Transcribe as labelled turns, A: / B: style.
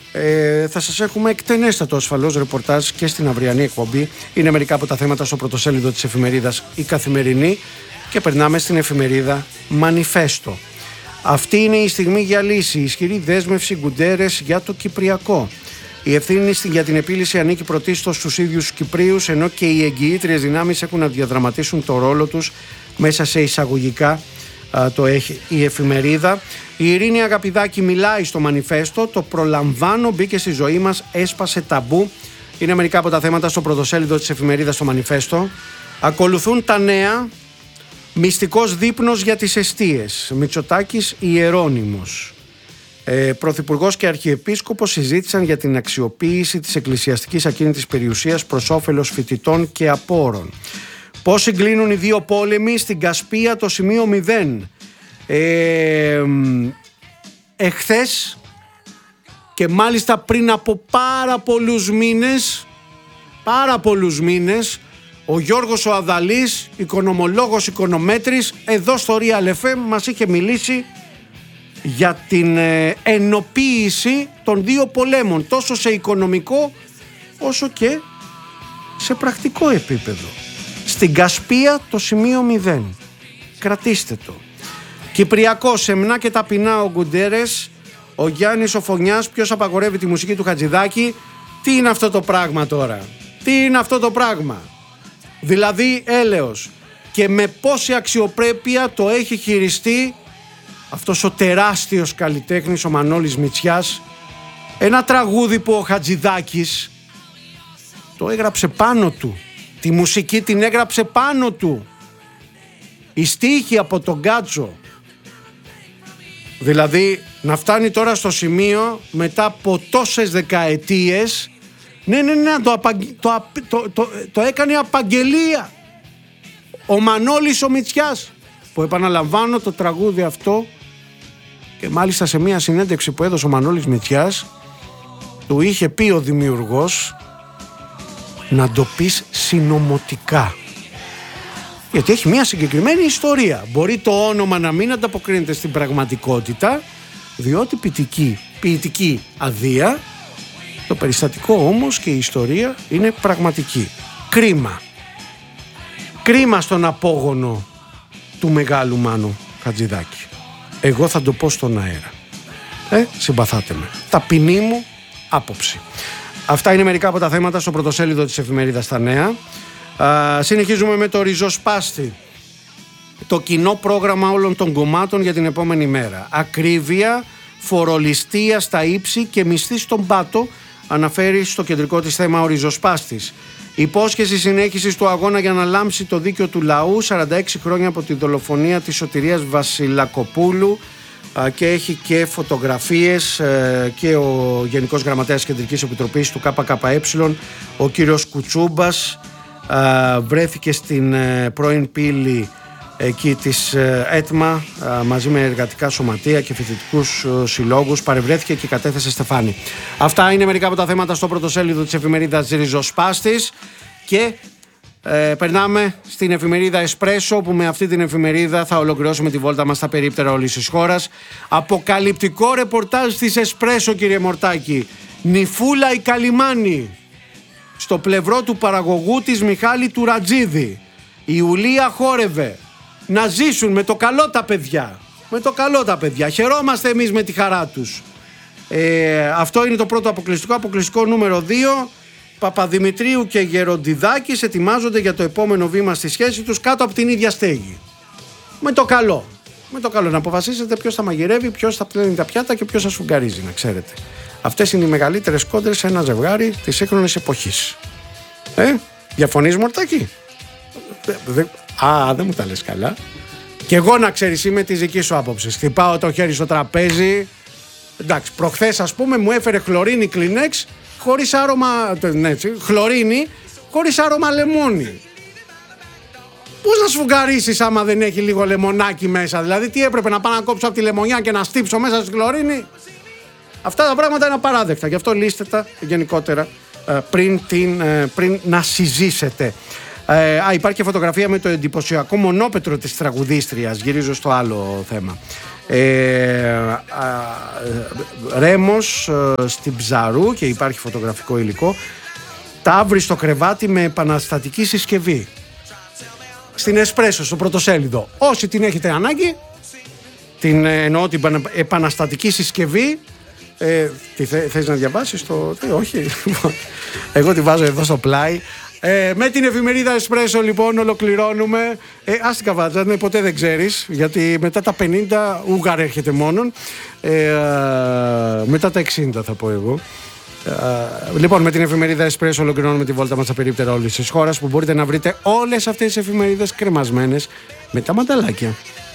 A: Θα σας έχουμε εκτενέστατο ασφαλώς ρεπορτάζ και στην αυριανή εκπομπή. Είναι μερικά από τα θέματα στο πρωτοσέλιδο της εφημερίδας Η Καθημερινή και περνάμε στην εφημερίδα Μανιφέστο. Αυτή είναι η στιγμή για λύση. Ισχυρή δέσμευση Γκουντέρες για το Κυπριακό. Η ευθύνη για την επίλυση ανήκει πρωτίστως στους ίδιους Κυπρίους, ενώ και οι εγγυήτριες δυνάμεις έχουν να διαδραματίσουν το ρόλο τους μέσα σε εισαγωγικά. Το έχει η εφημερίδα. Η Ειρήνη Αγαπηδάκη μιλάει στο Μανιφέστο. Το προλαμβάνω, μπήκε στη ζωή μας, έσπασε ταμπού. Είναι μερικά από τα θέματα στο πρωτοσέλιδο της εφημερίδας στο Μανιφέστο. Ακολουθούν τα νέα. Μυστικός δείπνος για τις εστίες. Μητσοτάκης Ιερώνυμος. Πρωθυπουργός και Αρχιεπίσκοπος συζήτησαν για την αξιοποίηση της εκκλησιαστικής ακίνητης περιουσίας προς όφελος φοιτητών και απόρων. Πώς συγκλίνουν οι δύο πόλεμοι στην Κασπία, το σημείο 0. Εχθές και μάλιστα πριν από πάρα πολλούς μήνες, ο Γιώργος ο Αδαλής, οικονομολόγος, οικονομέτρης, εδώ στο Real FM μας είχε μιλήσει για την ενοποίηση των δύο πολέμων, τόσο σε οικονομικό όσο και σε πρακτικό επίπεδο. Στην Κασπία το σημείο 0. Κρατήστε το. Κυπριακό, σεμνά και ταπεινά ο Γκουντέρες. Ο Γιάννης ο Φωνιάς, ποιος απαγορεύει τη μουσική του Χατζηδάκη. Τι είναι αυτό το πράγμα τώρα? Τι είναι αυτό το πράγμα? Δηλαδή έλεος. Και με πόση αξιοπρέπεια το έχει χειριστεί αυτός ο τεράστιος καλλιτέχνης, ο Μανώλης Μητσιάς. Ένα τραγούδι που ο Χατζηδάκης το έγραψε πάνω του. Τη μουσική την έγραψε πάνω του. Η στίχη από τον Γκάτσο. Δηλαδή να φτάνει τώρα στο σημείο μετά από τόσες δεκαετίες, ναι, το έκανε απαγγελία ο Μανώλης ο Μητσιάς, που επαναλαμβάνω το τραγούδι αυτό, και μάλιστα σε μια συνέντευξη που έδωσε ο Μανώλης Μητσιάς του είχε πει ο δημιουργός να το πεις συνωμοτικά, γιατί έχει μια συγκεκριμένη ιστορία. Μπορεί το όνομα να μην ανταποκρίνεται στην πραγματικότητα, διότι ποιητική αδεία, το περιστατικό όμως και η ιστορία είναι πραγματική. Κρίμα στον απόγονο του μεγάλου Μάνου Χατζηδάκη. Εγώ θα το πω στον αέρα. Συμπαθάτε με. Ταπεινή μου άποψη. Αυτά είναι μερικά από τα θέματα στο πρωτοσέλιδο της εφημερίδας Τα Νέα. Συνεχίζουμε με το ριζοσπάστη. Το κοινό πρόγραμμα όλων των κομμάτων για την επόμενη μέρα. Ακρίβεια, φορολιστία στα ύψη και μισθή στον πάτο, αναφέρει στο κεντρικό της θέμα ο ριζοσπάστης. Υπόσχεση συνέχισης του αγώνα για να λάμψει το δίκαιο του λαού, 46 χρόνια από τη δολοφονία της Σωτηρίας Βασιλακοπούλου, και έχει και φωτογραφίες και ο Γενικός Γραμματέας Κεντρικής Επιτροπής του ΚΚΕ, ο κύριος Κουτσούμπας, βρέθηκε στην πρώην πύλη εκεί της ΕΤΜΑ μαζί με εργατικά σωματεία και φοιτητικούς συλλόγους. Παρευρέθηκε και κατέθεσε στεφάνι. Αυτά είναι μερικά από τα θέματα στο πρωτοσέλιδο της εφημερίδας Ριζοσπάστης και περνάμε στην εφημερίδα Εσπρέσο, που με αυτή την εφημερίδα θα ολοκληρώσουμε τη βόλτα μας στα περίπτερα όλης της χώρας. Αποκαλυπτικό ρεπορτάζ της Εσπρέσο, κύριε Μορτάκη. Νυφούλα η Καλιμάνη στο πλευρό του παραγωγού της Μιχάλη του Ρατζίδη. Η Ιουλία χόρευε. Να ζήσουν με το καλό τα παιδιά. Με το καλό τα παιδιά. Χαιρόμαστε εμείς με τη χαρά τους. Αυτό είναι το πρώτο αποκλειστικό. Αποκλειστικό νούμερο 2. Παπαδημητρίου και Γεροντιδάκης ετοιμάζονται για το επόμενο βήμα στη σχέση τους κάτω από την ίδια στέγη. Με το καλό. Με το καλό. Να αποφασίσετε ποιος θα μαγειρεύει, ποιος θα πλένει τα πιάτα και ποιος θα σφουγγαρίζει, να ξέρετε. Αυτές είναι οι μεγαλύτερες κόντρες σε ένα ζευγάρι της σύγχρονης εποχής. Διαφωνείς, Μορτάκη? Δεν μου τα λες καλά. Και εγώ, να ξέρεις, είμαι της δικής σου άποψης. Χτυπάω το χέρι στο τραπέζι. Εντάξει, προχθές ας πούμε μου έφερε χλωρίνη Κλινέξ χωρίς άρωμα, χλωρίνη χωρίς άρωμα λεμόνι. Πώς να σφουγγαρίσεις άμα δεν έχει λίγο λεμονάκι μέσα? Δηλαδή τι έπρεπε, να πάω να κόψω από τη λεμονιά και να στύψω μέσα στη χλωρίνη? Αυτά τα πράγματα είναι απαράδεκτα. Γι' αυτό λύστε τα γενικότερα πριν να συζήσετε. Υπάρχει και φωτογραφία με το εντυπωσιακό μονόπετρο της τραγουδίστριας. Γυρίζω στο άλλο θέμα. Ρέμος στην Ψαρού και υπάρχει φωτογραφικό υλικό. Ταύρι στο κρεβάτι με επαναστατική συσκευή. Στην Εσπρέσο, στο πρωτοσέλιδο. Όσοι την έχετε ανάγκη, εννοώ την επαναστατική συσκευή. Θες να διαβάσεις το... όχι. Εγώ τη βάζω εδώ στο πλάι. Με την εφημερίδα Εσπρέσο λοιπόν ολοκληρώνουμε. Άστη καβάτσα, ποτέ δεν ξέρεις, γιατί μετά τα 50 Ούγαρ έρχεται μόνον. Μετά τα 60 θα πω εγώ. Λοιπόν, με την εφημερίδα Εσπρέσο ολοκληρώνουμε τη βόλτα μας στα περίπτερα όλης της χώρας, που μπορείτε να βρείτε όλες αυτές τις εφημερίδες κρεμασμένες με τα μανταλάκια.